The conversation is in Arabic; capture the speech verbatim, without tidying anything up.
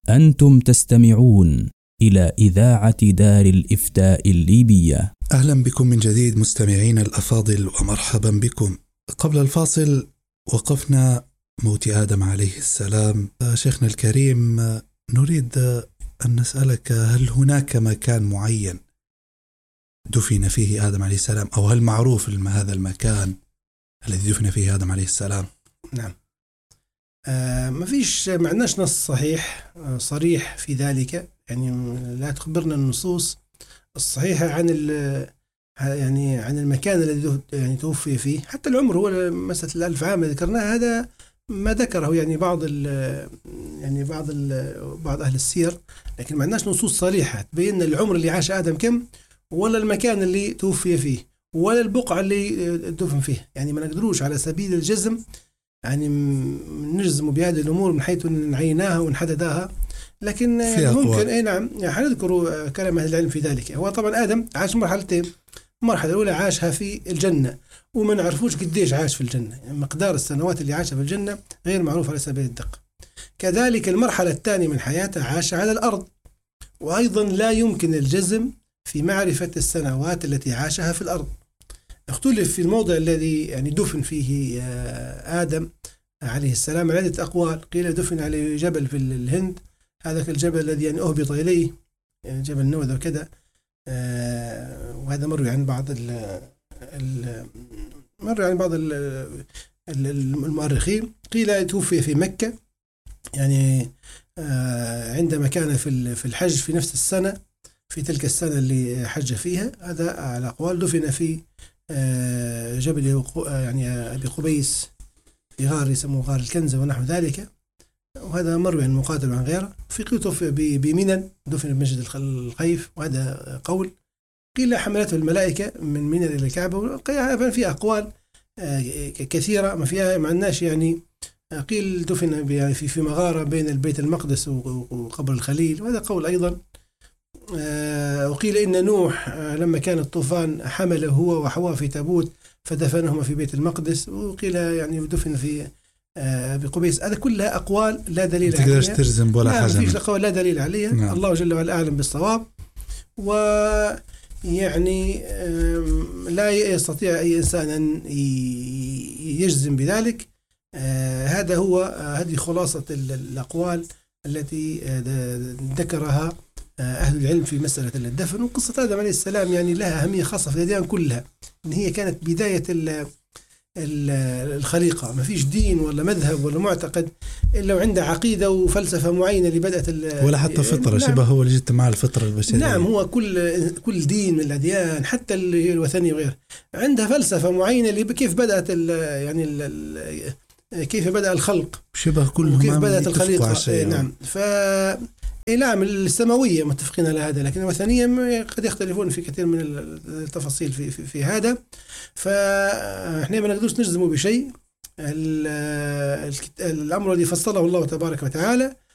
أنتم تستمعون إلى إذاعة دار الإفتاء الليبية. أهلا بكم من جديد مستمعين الأفاضل ومرحبا بكم. قبل الفاصل وقفنا موت آدم عليه السلام. شيخنا الكريم، نريد أن نسألك، هل هناك مكان معين دفن فيه آدم عليه السلام، أو هل معروف هذا المكان الذي دفن فيه آدم عليه السلام؟ نعم، آه ما فيش معناش نص صحيح آه صريح في ذلك، يعني لا تخبرنا النصوص الصحيحة عن يعني عن المكان الذي يعني توفي فيه. حتى العمر هو مسألة الألف عام ذكرناها، هذا ما ذكره يعني بعض ال يعني بعض ال بعض أهل السير، لكن ما عندناش نصوص صريحة تبين العمر اللي عاش آدم كم، ولا المكان اللي توفي فيه، ولا البقعة اللي دفن فيه. يعني ما نقدروش على سبيل الجزم يعني نجزم بهذه الأمور من حيث نعيناها ونحددها، لكن يعني ممكن أي نعم يعني حنذكر كلام أهل العلم في ذلك. هو طبعا آدم عاش مرحلتين، المرحلة الأولى عاشها في الجنة، وما نعرفوش قديش عاش في الجنة، يعني مقدار السنوات اللي عاشها في الجنة غير معروف على سبيل الدقة. كذلك المرحلة الثانية من حياته عاش على الأرض، وأيضا لا يمكن الجزم في معرفة السنوات التي عاشها في الأرض. اختلف في الموضع الذي يعني دفن فيه آدم عليه السلام عدة أقوال. قيل دفن على جبل في الهند، هذا الجبل الذي يعني أهبط إليه، يعني جبل نوذ وكذا، آه وهذا مروي عن بعض ال مروي عن بعض المؤرخين. قيل توفي في مكة، يعني آه عندما كان في في الحج في نفس السنة، في تلك السنة اللي حج فيها. هذا على أقوال. دفن في آه جبل يعني أبي قبيس في غار يسموه غار الكنزة ونحو ذلك، وهذا مروي عن مقاتل وعن غيره. في قيل توفي بمنى، دفن بمسجد الخيف، وهذا قول. قيل حملته الملائكة من منى إلى الكعبة. في أقوال كثيرة ما فيها معناش يعني. قيل دفن في في مغارة بين البيت المقدس وقبر الخليل، وهذا قول أيضا. وقيل إن نوح لما كان الطوفان حمله هو وحواء في تابوت فدفنهما في بيت المقدس، وقيل يعني دفن في بقبيس. هذا كلها أقوال لا دليل عليها، تقدرش ترزم ولا حاجة، ما فيش أقوال لا دليل عليها. نعم. الله جل وعلا أعلم بالصواب، ويعني لا يستطيع أي إنسان أن يجزم بذلك. هذا هو هذه خلاصة الأقوال التي ذكرها أهل العلم في مسألة الدفن. وقصة آدم عليه السلام يعني لها أهمية خاصة في الأديان كلها، إن هي كانت بداية الخليقة. ما فيش دين ولا مذهب ولا معتقد إلا وعنده عقيدة وفلسفة معينة اللي بدأت ولا حتى فطرة. نعم. شبه هو اللي جت مع الفطرة البشرية. نعم، هو كل كل دين من الأديان حتى الوثنية وغيره عندها فلسفة معينة اللي كيف بدأت ال يعني ال كيف بدأ الخلق، شبه كلهم كيف بدأت الخليقة. نعم، ف نعم السماوية متفقين على هذا، لكن الوثنية قد يختلفون في كثير من التفاصيل في, في, في هذا. فإحنا ما نقدرش نجزم بشيء. الأمر الذي فصله الله تبارك وتعالى